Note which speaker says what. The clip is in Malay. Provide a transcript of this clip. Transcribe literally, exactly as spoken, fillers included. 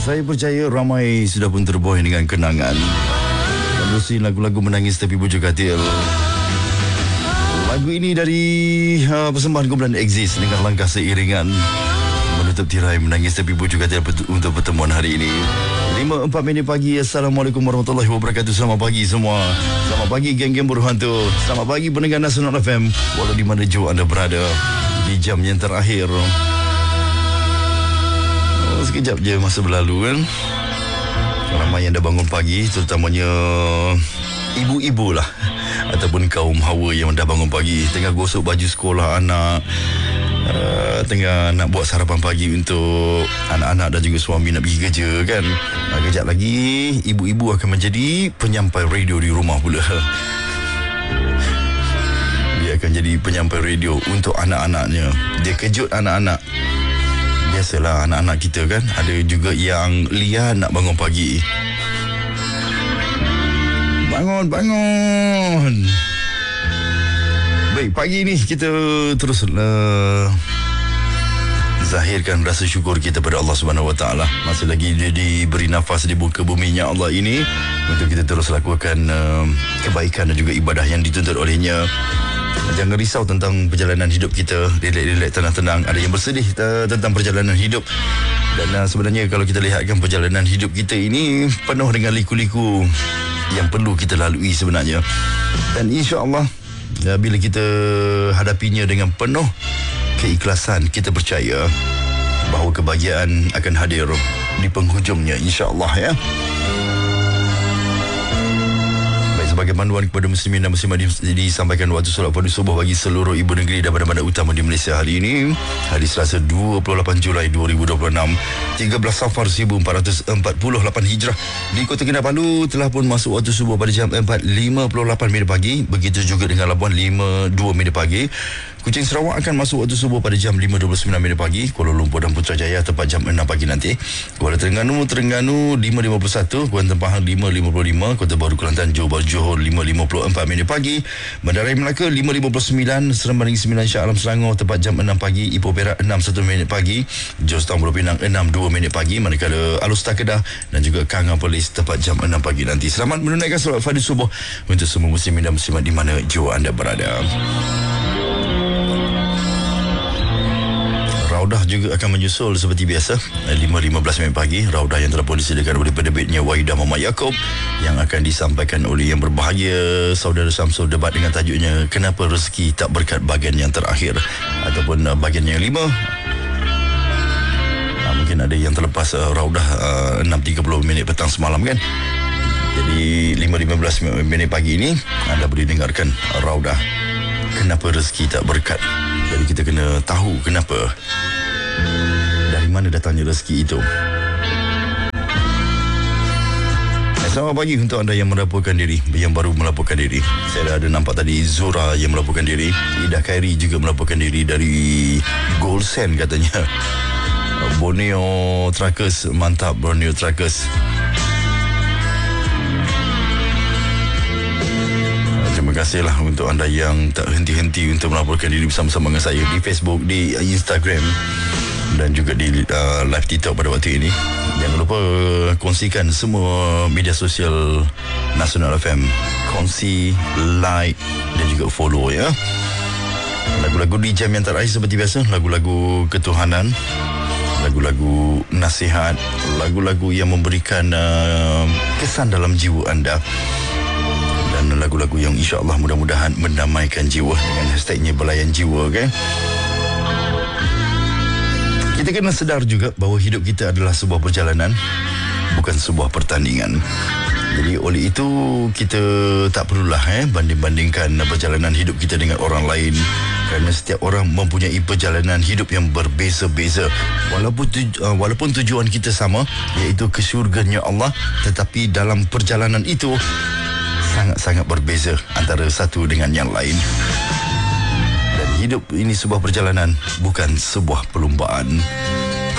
Speaker 1: Saya percaya ramai sudah pun terbuai dengan kenangan dan bersi lagu-lagu menangis tepi bujur katil. Lagu ini dari uh, persembahan kumpulan Exist dengan langkah seiringan menutup tirai menangis tepi bujur katil untuk pertemuan hari ini. lima empat minit pagi. Assalamualaikum warahmatullahi wabarakatuh. Selamat pagi semua. Selamat pagi geng-geng berhantu. Selamat pagi pendengar Nasional F M, walau di mana jauh anda berada di jam yang terakhir. Oh, sekejap je masa berlalu kan. Ramai yang dah bangun pagi, terutamanya ibu-ibu lah ataupun kaum hawa yang dah bangun pagi, tengah gosok baju sekolah anak, uh, tengah nak buat sarapan pagi untuk anak-anak dan juga suami nak pergi kerja kan. uh, Kejap lagi ibu-ibu akan menjadi penyampai radio di rumah pula. Dia akan jadi penyampai radio untuk anak-anaknya. Dia kejut anak-anak. Biasalah anak-anak kita kan, ada juga yang liar nak bangun pagi. Bangun, bangun. Baik, pagi ni kita terus uh, zahirkan rasa syukur kita pada Allah Subhanahu Wa Taala. Masih lagi dia diberi nafas di muka buminya Allah ini untuk kita terus lakukan uh, kebaikan dan juga ibadah yang dituntut olehnya. Jangan risau tentang perjalanan hidup kita. Relax-relax, tenang-tenang. Ada yang bersedih uh, tentang perjalanan hidup. Dan uh, sebenarnya kalau kita lihatkan perjalanan hidup kita ini penuh dengan liku-liku yang perlu kita lalui sebenarnya. Dan insya-Allah uh, bila kita hadapinya dengan penuh keikhlasan, kita percaya bahawa kebahagiaan akan hadir di penghujungnya insya-Allah ya. Sebagai panduan kepada muslimin dan muslimat disampaikan waktu solat fardu subuh bagi seluruh ibu negeri dan bandar-bandar utama di Malaysia hari ini, hari Selasa dua puluh lapan Julai dua ribu dua puluh enam, tiga belas Safar seribu empat ratus empat puluh lapan Hijrah. Di Kota Kinabalu telah pun masuk waktu subuh pada jam empat lima puluh lapan minit pagi. Begitu juga dengan Labuan lima dua minit pagi. Kuching Sarawak akan masuk waktu subuh pada jam lima dua puluh sembilan minit pagi. Kuala Lumpur dan Putrajaya tepat jam enam pagi nanti. Kuala Terengganu, Terengganu lima lima puluh satu, Kuantan Pahang lima lima puluh lima, Kota Baru Kelantan, Johor Bahru, Johor lima lima puluh empat minit pagi. Bandar Raya Melaka lima lima puluh sembilan, Seremban Negeri Sembilan, Shah Alam Selangor tepat jam enam pagi. Ipoh Perak enam satu minit pagi, Georgetown Pulau Pinang enam dua minit pagi, manakala Alor Setar Kedah dan juga Kanga Perlis tepat jam enam pagi nanti. Selamat menunaikan solat fardu subuh untuk semua muslimin dan muslimat di mana jua anda berada. Raudah juga akan menyusul seperti biasa lima lima belas minit pagi. Raudah yang telah pun disediakan oleh penerbitnya Wahidah Muhammad Yaakob yang akan disampaikan oleh yang berbahagia Saudara Samsul, debat dengan tajuknya Kenapa Rezeki Tak Berkat bahagian yang terakhir ataupun uh, bahagian yang lima. Nah, mungkin ada yang terlepas uh, Raudah uh, enam tiga puluh minit petang semalam kan. Jadi lima lima belas minit pagi ini anda boleh dengarkan uh, Raudah Kenapa Rezeki Tak Berkat. Jadi kita kena tahu kenapa, dari mana datangnya rezeki itu. Selamat pagi untuk anda yang melaporkan diri, yang baru melaporkan diri. Saya ada nampak tadi Zura yang melaporkan diri, Ida Khairi juga melaporkan diri dari Gold Sand katanya. Borneo Truckers, mantap Borneo Truckers. Terima kasihlah untuk anda yang tak henti-henti untuk melaporkan diri bersama-sama dengan saya di Facebook, di Instagram dan juga di uh, live TikTok pada waktu ini. Jangan lupa kongsikan semua media sosial Nasional F M. Kongsi, like dan juga follow ya. Lagu-lagu di jam yang terakhir seperti biasa, lagu-lagu ketuhanan, lagu-lagu nasihat, lagu-lagu yang memberikan uh, kesan dalam jiwa anda. Dan lagu-lagu yang insya-Allah mudah-mudahan mendamaikan jiwa dengan hashtagnya Belayan Jiwa kan. Kita kena sedar juga bahawa hidup kita adalah sebuah perjalanan, bukan sebuah pertandingan. Jadi oleh itu kita tak perlulah eh banding-bandingkan perjalanan hidup kita dengan orang lain, kerana setiap orang mempunyai perjalanan hidup yang berbeza-beza. Walaupun tuju, uh, walaupun tujuan kita sama, iaitu ke syurganya Allah, tetapi dalam perjalanan itu sangat-sangat berbeza antara satu dengan yang lain. Dan hidup ini sebuah perjalanan, bukan sebuah perlombaan.